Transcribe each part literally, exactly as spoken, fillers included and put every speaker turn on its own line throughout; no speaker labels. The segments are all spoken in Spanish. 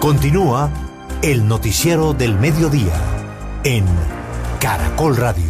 Continúa el noticiero del mediodía en Caracol Radio.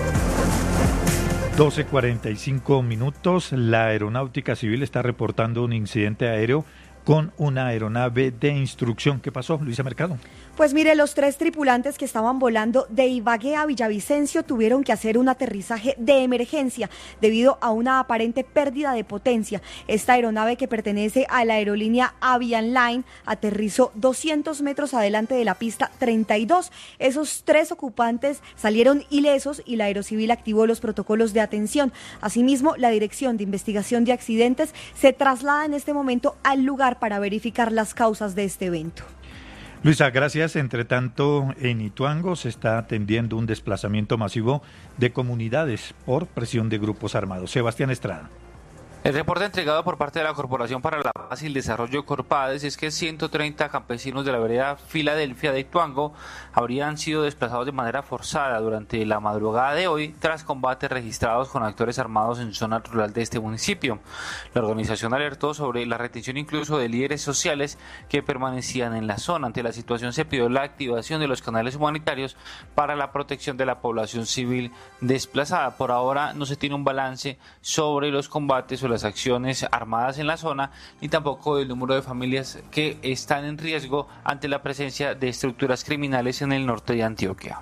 doce cuarenta y cinco minutos. La Aeronáutica Civil está reportando un incidente aéreo con una aeronave de instrucción. ¿Qué pasó, Luisa Mercado?
Pues mire, los tres tripulantes que estaban volando de Ibagué a Villavicencio tuvieron que hacer un aterrizaje de emergencia debido a una aparente pérdida de potencia. Esta aeronave, que pertenece a la aerolínea Avian Line, aterrizó doscientos metros adelante de la pista treinta y dos. Esos tres ocupantes salieron ilesos y la Aerocivil activó los protocolos de atención. Asimismo, la Dirección de Investigación de Accidentes se traslada en este momento al lugar para verificar las causas de este evento.
Luisa, gracias. Entre tanto, en Ituango se está atendiendo un desplazamiento masivo de comunidades por presión de grupos armados. Sebastián Estrada.
El reporte entregado por parte de la Corporación para la Paz y el Desarrollo Corpades es que ciento treinta campesinos de la vereda Filadelfia de Ituango habrían sido desplazados de manera forzada durante la madrugada de hoy tras combates registrados con actores armados en zona rural de este municipio. La organización alertó sobre la retención incluso de líderes sociales que permanecían en la zona. Ante la situación se pidió la activación de los canales humanitarios para la protección de la población civil desplazada. Por ahora no se tiene un balance sobre los combates o las acciones armadas en la zona, ni tampoco el número de familias que están en riesgo ante la presencia de estructuras criminales en el norte de Antioquia.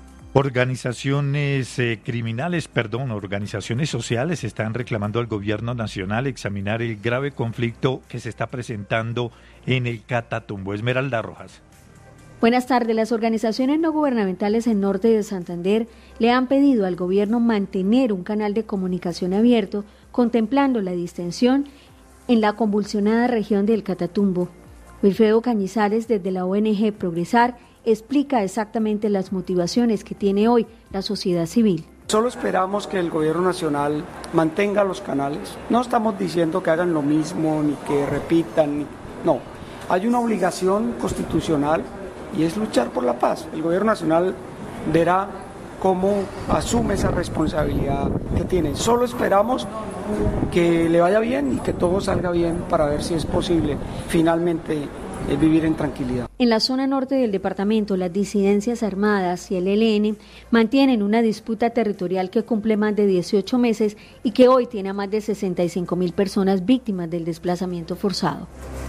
Organizaciones eh, criminales, perdón, organizaciones sociales están reclamando al gobierno nacional examinar el grave conflicto que se está presentando en el Catatumbo. Esmeralda Rojas.
Buenas tardes. Las organizaciones no gubernamentales en norte de Santander le han pedido al gobierno mantener un canal de comunicación abierto, contemplando la distensión en la convulsionada región del Catatumbo. Wilfredo Cañizares, desde la O N G Progresar, explica exactamente las motivaciones que tiene hoy la sociedad civil.
Solo esperamos que el gobierno nacional mantenga los canales. No estamos diciendo que hagan lo mismo, ni que repitan, ni... no. Hay una obligación constitucional y es luchar por la paz. El gobierno nacional verá cómo asume esa responsabilidad que tiene. Solo esperamos que le vaya bien y que todo salga bien para ver si es posible finalmente eh, vivir en tranquilidad.
En la zona norte del departamento, las disidencias armadas y el E L N mantienen una disputa territorial que cumple más de dieciocho meses y que hoy tiene a más de sesenta y cinco mil personas víctimas del desplazamiento forzado.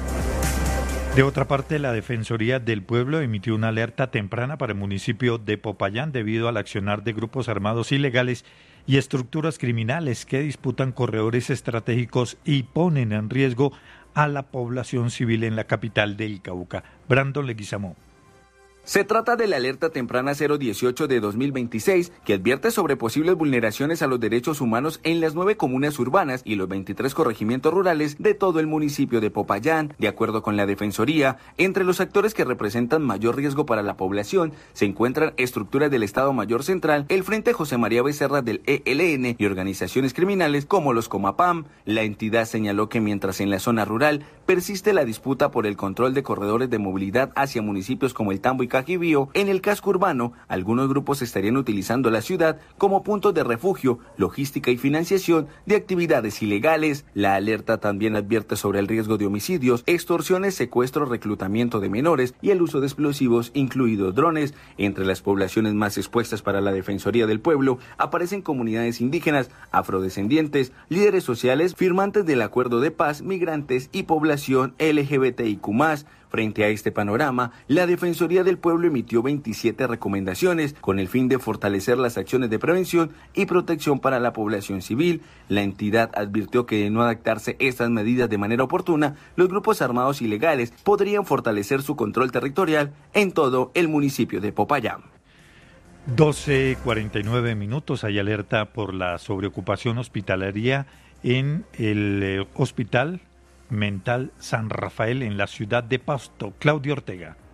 De otra parte, la Defensoría del Pueblo emitió una alerta temprana para el municipio de Popayán debido al accionar de grupos armados ilegales y estructuras criminales que disputan corredores estratégicos y ponen en riesgo a la población civil en la capital del Cauca. Brandon Leguizamón.
Se trata de la alerta temprana cero dieciocho de dos mil veintiséis, que advierte sobre posibles vulneraciones a los derechos humanos en las nueve comunas urbanas y los veintitrés corregimientos rurales de todo el municipio de Popayán. De acuerdo con la Defensoría, entre los actores que representan mayor riesgo para la población se encuentran estructuras del Estado Mayor Central, el Frente José María Becerra del E L N y organizaciones criminales como los Comapam. La entidad señaló que mientras en la zona rural persiste la disputa por el control de corredores de movilidad hacia municipios como el Tambo y Cajibío, en el casco urbano, algunos grupos estarían utilizando la ciudad como puntos de refugio, logística y financiación de actividades ilegales. La alerta también advierte sobre el riesgo de homicidios, extorsiones, secuestros, reclutamiento de menores y el uso de explosivos, incluidos drones. Entre las poblaciones más expuestas para la Defensoría del Pueblo aparecen comunidades indígenas, afrodescendientes, líderes sociales, firmantes del Acuerdo de Paz, migrantes y población L G B T I Q más. Frente a este panorama, la Defensoría del Pueblo emitió veintisiete recomendaciones con el fin de fortalecer las acciones de prevención y protección para la población civil. La entidad advirtió que de no adaptarse estas medidas de manera oportuna, los grupos armados ilegales podrían fortalecer su control territorial en todo el municipio de Popayán.
doce cuarenta y nueve minutos, hay alerta por la sobreocupación hospitalaria en el eh, Hospital Mental San Rafael en la ciudad de Pasto. Claudio Ortega.